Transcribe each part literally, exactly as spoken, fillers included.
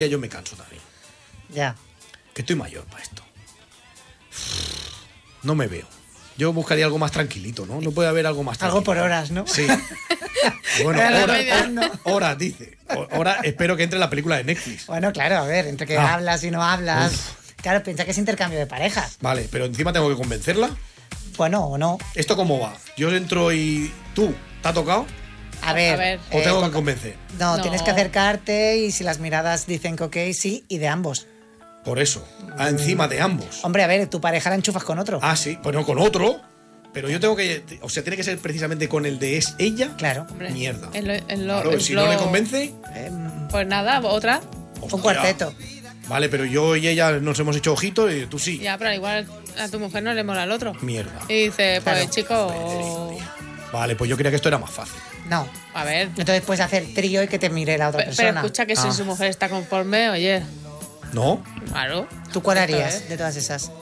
yo me canso también. Ya. Que estoy mayor para esto. No me veo. Yo buscaría algo más tranquilito, ¿no? No puede haber algo más tranquilo. Algo por horas, ¿no? Sí. Bueno, horas, horas, dice. Ahora espero que entre la película de Netflix. Bueno, claro, a ver, entre que Ah. hablas y no hablas. Uf. Claro, piensa que es intercambio de parejas. Vale, pero encima tengo que convencerla. Bueno, o no. ¿Esto cómo va? Yo entro y... ¿Tú? ¿Te ha tocado? A ver. A ver. ¿O eh, tengo que convencer? No, No. tienes que acercarte y si las miradas dicen que ok, sí, y de ambos. Por eso. Ah, encima de ambos. Hombre, a ver, tu pareja la enchufas con otro. Ah, sí. Pues no, con otro. Pero yo tengo que... O sea, tiene que ser precisamente con el de es ella. Claro. Hombre, Mierda. en lo- en lo- Claro, en si lo- no le convence... Em, Pues nada, otra. hostia. un cuarteto. Vale, pero yo y ella nos hemos hecho ojitos y tú sí. Ya, pero igual a tu mujer no le mola al otro. Mierda. Y dice, pues Claro. chico, Vale, pues yo creía que esto era más fácil. No. a ver. Entonces puedes hacer trío y que te mire la otra Pe- persona. Pero escucha que si Ah. su mujer está conforme, oye, ¿No? claro. ¿Tú cuál Esto harías es. de todas esas?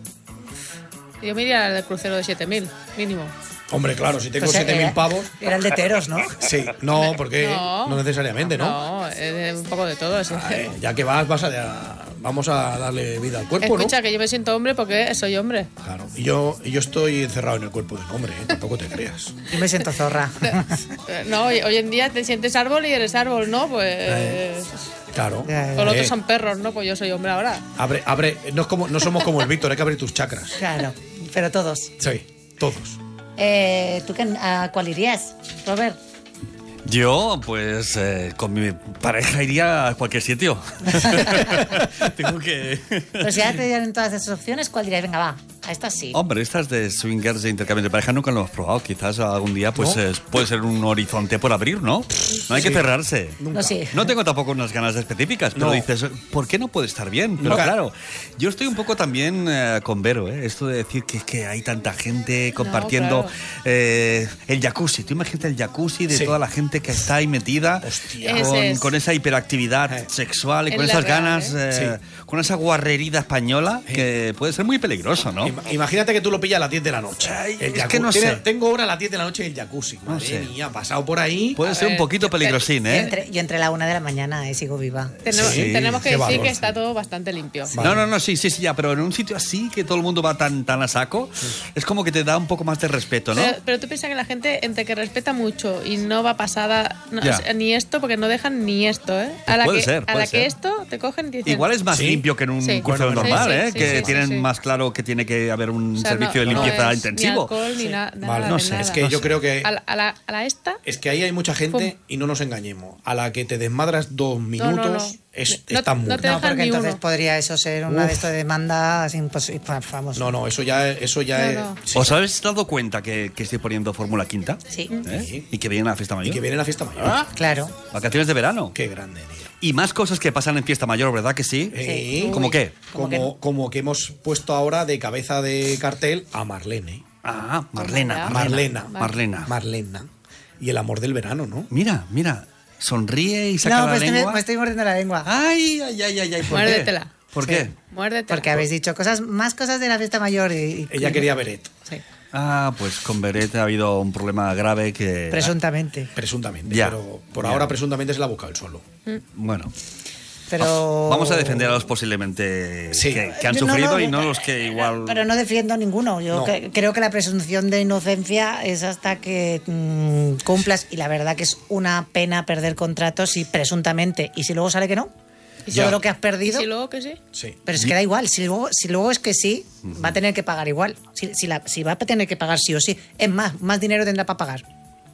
Yo me iría al crucero de siete mil, mínimo. Hombre, claro, si tengo Pues, siete mil eh, pavos... Era el de Teros, ¿no? Sí, no, porque no, No. necesariamente, ¿no? No, es de un poco de todo. sí. Ay, ya que vas, vas a, vamos a darle vida al cuerpo, Escucha, que yo me siento hombre porque soy hombre. ¿no? Claro. Y yo, y yo estoy encerrado en el cuerpo de un hombre, ¿eh? Tampoco te creas. Yo me siento zorra. Eh, No, hoy, hoy en día te sientes árbol y eres árbol, ¿no? Pues... Claro. Ya, ya. Todos los Eh, otros son perros, ¿no? Pues yo soy hombre ahora. Abre, abre, no, es como, no somos como el Víctor, hay que abrir tus chakras. Claro, pero todos. Sí, todos. Eh, ¿Tú qué, a cuál irías, Robert? Yo, pues, eh, con mi pareja iría a cualquier sitio. Tengo que... Pero si ya te dieron todas esas opciones, ¿cuál dirías? Venga, va, a esta sí. Hombre, estas de swingers de intercambio de pareja nunca lo hemos probado. Quizás algún día pues ¿No? eh, puede ser un horizonte por abrir, ¿no? No hay que Sí. cerrarse. Nunca. No, sí. No tengo tampoco unas ganas específicas, pero No. dices, ¿por qué no puede estar bien? Pero Nunca. claro, yo estoy un poco también eh, con Vero, ¿eh? Esto de decir que, que hay tanta gente compartiendo claro. eh, el jacuzzi. Tú imagínate el jacuzzi de Sí. toda la gente que está ahí metida Hostia. con, Ese es. con esa hiperactividad Eh. sexual y Es con la esas real, ganas, ¿eh? eh, Sí. con esa guarrerida española que puede ser muy peligroso, ¿no? Ima- Imagínate que tú lo pillas a las diez de la noche. Ay, El es jacuzzi- que no tiene- sé. Tengo hora a las diez de la noche en el jacuzzi. Madre sé. mía, pasado por ahí. Puede A ser un ver, poquito yo- peligrosín, Yo ¿eh? entre, yo entre la una de la mañana eh, sigo viva. Tenemos, Sí, tenemos que qué decir valor, que sí. está todo bastante limpio. Vale. No, no, no, sí, sí, sí, ya, pero en un sitio así que todo el mundo va tan, tan a saco, es como que te da un poco más de respeto, ¿no? Pero, pero tú piensas que la gente, entre que respeta mucho y no va pasada no, Ya. o sea, ni esto, porque no dejan ni esto, ¿eh? A Pues la, puede que, ser, a puede la ser. que esto te cogen y te dicen... Igual es más Sí. limpio que en un Sí. crucero Bueno, normal, sí, sí, ¿eh? sí, que sí, tienen sí. más claro que tiene que haber un o sea, servicio no- de no limpieza es intensivo. Ni alcohol, ni na- nada. Vale, de no sé, nada. Es que No yo sé. creo que... A la, a, la, a la esta... Es que ahí hay mucha gente Pum. y no nos engañemos. A la que te desmadras dos minutos, no, no. Es, No- estás no muerto. te No, dejan porque ni entonces uno. podría eso ser una Uf. de estas demandas imposibles. Vamos. No, no, eso ya, eso ya No, es... no. sí. ¿Os habéis dado cuenta que, que estoy poniendo Fórmula Quinta? Sí, ¿Eh? Sí. Y que viene la fiesta Y mayor. que viene la fiesta mayor. Ah, claro. Vacaciones de verano. Qué grande, tío. Y más cosas que pasan en fiesta mayor, ¿verdad que sí? Eh, ¿Cómo qué? ¿Cómo Como, como que hemos puesto ahora de cabeza de cartel a Marlene. Ah, Marlena. Marlena. Marlena. Marlena. Y el amor del verano, ¿no? Mira, mira. Sonríe y saca No, la pues estoy- lengua. me estoy mordiendo la lengua. Ay, ay, ay, ay, ay. ¿Por Muérdetela. qué? ¿Por Sí. qué? Muérdete. Porque habéis dicho cosas, más cosas de la fiesta mayor y... y- Ella quería Beret, Sí, Ah, pues con Beret ha habido un problema grave que... presuntamente. presuntamente. Ya. Pero por Ya. ahora presuntamente se la ha buscado él solo. Bueno, Pero... vamos a defender a los posiblemente Sí. que, que han No, no, sufrido y no, no los que igual... Pero no defiendo a ninguno. Yo No. que- creo que la presunción de inocencia es hasta que mm, cumplas. Y la verdad que es una pena perder contratos y presuntamente. Y si luego sale que no, y Ya. todo lo que has ¿Y perdido. si luego que sí? Sí. Pero es que da igual. Si luego, si luego es que sí, va a tener que pagar igual. Si, si, la- si va a tener que pagar sí o sí. Es más, más dinero tendrá para pagar.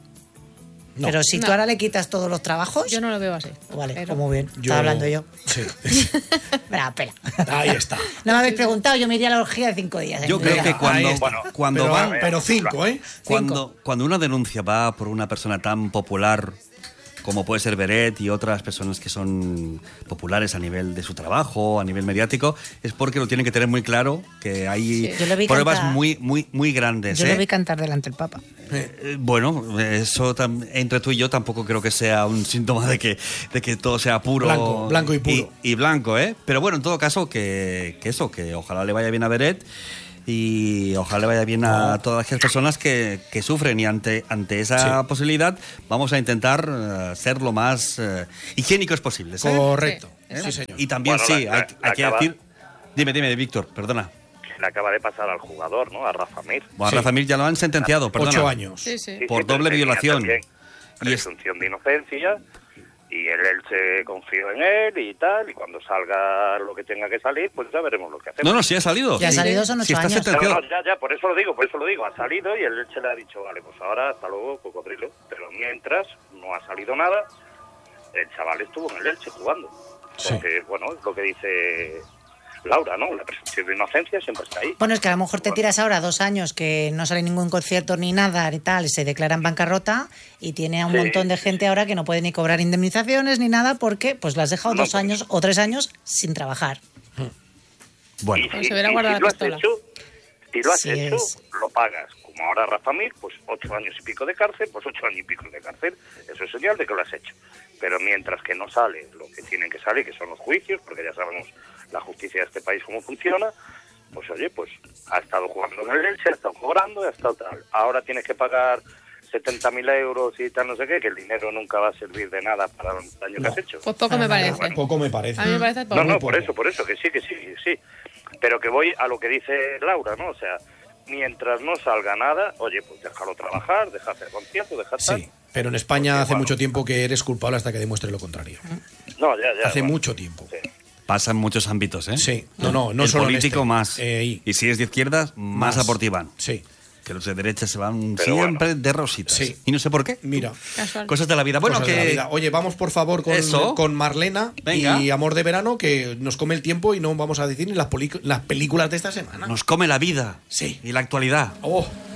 No. Pero si tú No. ahora le quitas todos los trabajos. Yo no lo veo así. Vale, Pero- pues muy bien. Yo- Estaba hablando yo. Sí. Venga, pela. Ahí está. No me habéis preguntado, yo me iría a la orgía de cinco días. Yo ¿eh? creo Venga. que cuando, Ahí está. cuando pero, van... pero cinco, ¿eh? Cuando, cuando una denuncia va por una persona tan popular como puede ser Beret y otras personas que son populares a nivel de su trabajo, a nivel mediático, es porque lo tienen que tener muy claro, que hay Sí. Yo lo vi pruebas cantar. muy, muy, muy grandes. Yo ¿eh? lo vi cantar delante del Papa. Eh, Bueno, eso tam- entre tú y yo tampoco creo que sea un síntoma de que, de que todo sea puro. Blanco, blanco y puro. Y, y blanco, ¿eh? Pero bueno, en todo caso, que, que eso, que ojalá le vaya bien a Beret y ojalá le vaya bien a No. todas aquellas personas que, que sufren y ante, ante esa Sí. posibilidad vamos a intentar eh, ser lo más eh, higiénicos posibles. ¿eh? Correcto. Sí, Sí, señor. Y también Bueno, sí, la- hay, la- hay la que acaba- decir... Dime, dime, Víctor, perdona. Le acaba de pasar al jugador, ¿no? A Rafa Mir. Bueno, a Sí. Rafa Mir ya lo han sentenciado, perdona. Ocho años. Sí, sí. Sí, Por sí, pero doble tenía violación. también Y es- Presunción de inocencia. Y él, él se confió en él y tal. Y cuando salga lo que tenga que salir, pues ya veremos lo que hacemos. No, no, sí ha salido. Ya ha Sí. salido, son Sí, ocho está años. No, sentenciado. no, ya, ya, por eso lo digo, por eso lo digo. Ha salido y el Elche le ha dicho, vale, pues ahora hasta luego, cocodrilo. Pero mientras no ha salido nada, el chaval estuvo en el Elche jugando. Sí. Porque, bueno, es lo que dice Laura, ¿no? La presunción de inocencia siempre está ahí. Bueno, es que a lo mejor te tiras ahora dos años que no sale ningún concierto ni nada y tal, se declara en bancarrota y tiene a un Sí. montón de gente ahora que no puede ni cobrar indemnizaciones ni nada porque pues lo has dejado No, dos pues- años o tres años sin trabajar. Bueno, Y Pues se hubiera guardado si la lo has pistola. hecho, si lo has Sí hecho, es. lo pagas. Como ahora Rafa Mir, pues ocho años y pico de cárcel, pues ocho años y pico de cárcel. Eso es señal de que lo has hecho. Pero mientras que no sale lo que tienen que salir, que son los juicios, porque ya sabemos la justicia de este país cómo funciona, pues oye, pues ha estado jugando en el Elche, ha estado cobrando, ha estado tal. Ahora tienes que pagar setenta mil euros y tal, no sé qué, que el dinero nunca va a servir de nada para el daño que No. has hecho. Pues poco me Para nada. parece. Poco me parece. A mí me parece poco. No, no, Muy por poco. eso, por eso, que sí, que sí, que sí. Pero que voy a lo que dice Laura, ¿no? O sea, mientras no salga nada, oye, pues déjalo trabajar, deja hacer concierto, deja tal. Sí, pero en España Porque, hace bueno. mucho tiempo que eres culpable hasta que demuestre lo contrario. No, ya, ya. Hace bueno. mucho tiempo. Sí. pasa en muchos ámbitos, ¿eh? Sí, no, no, no el solo en político este. más. Eh, y- y si es de izquierdas, más, Más. a por ti van. Sí, Que los de derecha se van Pero siempre bueno. de rositas. Sí. Y no sé por qué. mira. Casual. Cosas de la vida. Bueno, cosas de que... la vida. Oye, vamos por favor con, Eso. con Marlena Venga. y Amor de Verano, que nos come el tiempo y no vamos a decir ni las, poli- las películas de esta semana. Nos come la vida. Sí. Y la actualidad. Oh.